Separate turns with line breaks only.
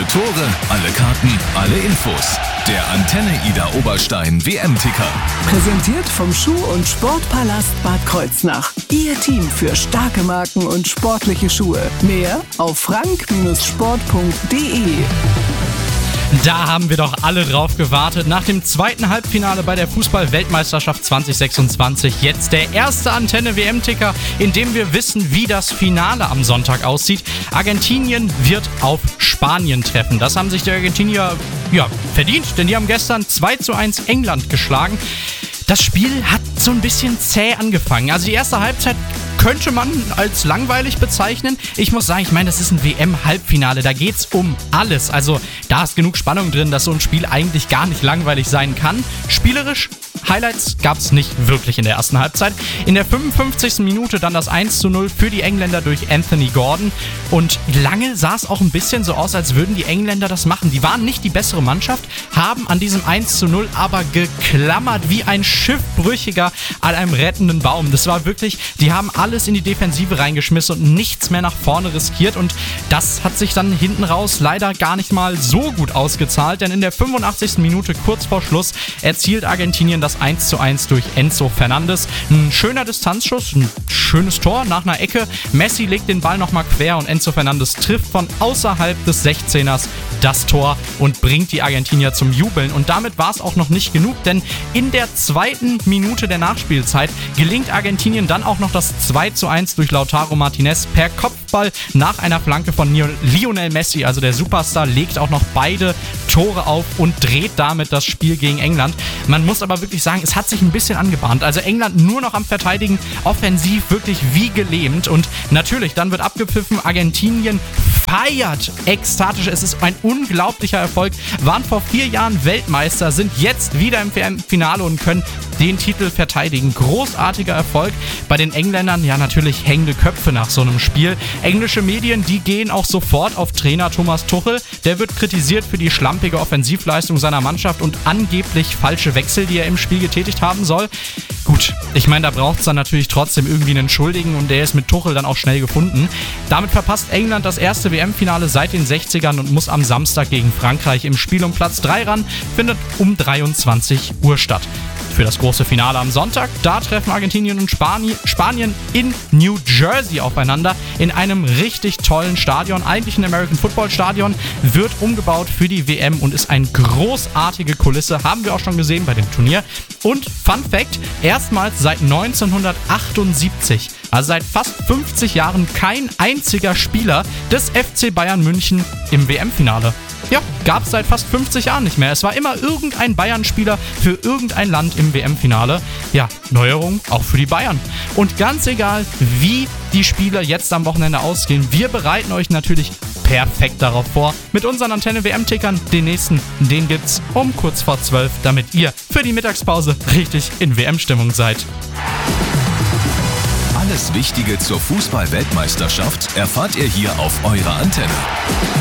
Tore, alle Karten, alle Infos. Der Antenne Ida Oberstein WM-Ticker.
Präsentiert vom Schuh- und Sportpalast Bad Kreuznach. Ihr Team für starke Marken und sportliche Schuhe. Mehr auf frank-sport.de.
Da haben wir doch alle drauf gewartet. Nach dem zweiten Halbfinale bei der Fußball-Weltmeisterschaft 2026 jetzt der erste Antenne-WM-Ticker, in dem wir wissen, wie das Finale am Sonntag aussieht. Argentinien wird auf Spanien treffen. Das haben sich die Argentinier verdient, denn die haben gestern 2:1 England geschlagen. Das Spiel hat so ein bisschen zäh angefangen. Also die erste Halbzeit könnte man als langweilig bezeichnen. Ich muss sagen, das ist ein WM-Halbfinale. Da geht's um alles. Also da ist genug Spannung drin, dass so ein Spiel eigentlich gar nicht langweilig sein kann. Spielerisch Highlights gab es nicht wirklich in der ersten Halbzeit. In der 55. Minute dann das 1:0 für die Engländer durch Anthony Gordon. Und lange sah es auch ein bisschen so aus, als würden die Engländer das machen. Die waren nicht die bessere Mannschaft, haben an diesem 1:0 aber geklammert wie ein Schiffbrüchiger an einem rettenden Baum. Das war wirklich, die haben alles in die Defensive reingeschmissen und nichts mehr nach vorne riskiert. Und das hat sich dann hinten raus leider gar nicht mal so gut ausgezahlt, denn in der 85. Minute kurz vor Schluss erzielt Argentinien das 1:1 durch Enzo Fernandes. Ein schöner Distanzschuss, ein schönes Tor nach einer Ecke. Messi legt den Ball nochmal quer und Enzo Fernandes trifft von außerhalb des 16ers das Tor und bringt die Argentinier zum Jubeln. Und damit war es auch noch nicht genug, denn in der zweiten Minute der Nachspielzeit gelingt Argentinien dann auch noch das 2:1 durch Lautaro Martinez per Kopfball nach einer Flanke von Lionel Messi. Also der Superstar legt auch noch beide Tore auf und dreht damit das Spiel gegen England. Man muss aber wirklich sagen, es hat sich ein bisschen angebahnt. Also England nur noch am Verteidigen, offensiv wirklich wie gelähmt. Und natürlich, dann wird abgepfiffen, Argentinien feiert ekstatisch. Es ist ein unglaublicher Erfolg. Waren vor 4 Jahren Weltmeister, sind jetzt wieder im Finale und können den Titel verteidigen. Großartiger Erfolg. Bei den Engländern natürlich hängende Köpfe nach so einem Spiel. Englische Medien, die gehen auch sofort auf Trainer Thomas Tuchel. Der wird kritisiert für die schlampige Offensivleistung seiner Mannschaft und angeblich falsche Wechsel, die er im Spiel getätigt haben soll. Gut, da braucht es dann natürlich trotzdem irgendwie einen Schuldigen und der ist mit Tuchel dann auch schnell gefunden. Damit verpasst England das erste WM-Finale seit den 60ern und muss am Samstag gegen Frankreich im Spiel um Platz 3 ran, findet um 23 Uhr statt. Für das große Finale am Sonntag, da treffen Argentinien und Spanien in New Jersey aufeinander in einem richtig tollen Stadion. Eigentlich ein American Football Stadion, wird umgebaut für die WM und ist eine großartige Kulisse. Haben wir auch schon gesehen bei dem Turnier. Und Fun Fact, erstmals seit 1978, also seit fast 50 Jahren, kein einziger Spieler des FC Bayern München im WM-Finale. Ja, gab es seit fast 50 Jahren nicht mehr. Es war immer irgendein Bayern-Spieler für irgendein Land im WM-Finale. Ja, Neuerung auch für die Bayern. Und ganz egal, wie die Spiele jetzt am Wochenende ausgehen, wir bereiten euch natürlich perfekt darauf vor. Mit unseren Antenne-WM-Tickern, den nächsten, den gibt's um kurz vor 12, damit ihr für die Mittagspause richtig in WM-Stimmung seid.
Alles Wichtige zur Fußball-Weltmeisterschaft erfahrt ihr hier auf eurer Antenne.